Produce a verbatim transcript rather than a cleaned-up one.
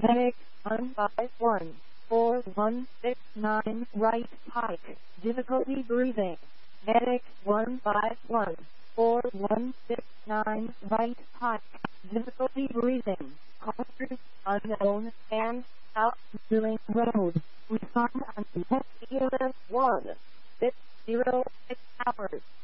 Medic one five one, four one six nine, right pike, difficulty breathing. Medic one five one, four one six nine, right pike, difficulty breathing. Callers unknown and South Milling Road. Respond on E M S one six zero six hours.